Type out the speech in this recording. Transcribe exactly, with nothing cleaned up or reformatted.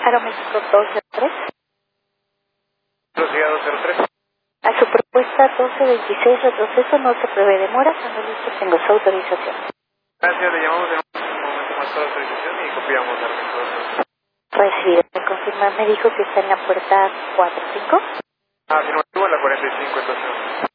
Aeroméxico dos cero tres. Velocidad dos cero tres. A su propuesta doce veintiséis, retroceso, no se prevé demora. Cuando listo, tengo su autorización. Gracias, le llamamos en un momento más para la autorización y copiamos la respuesta. Recibido. Para confirmar, me dijo que está en la puerta cuatro cinco. Ah, si no, estuvo en la cuarenta y cinco, entonces.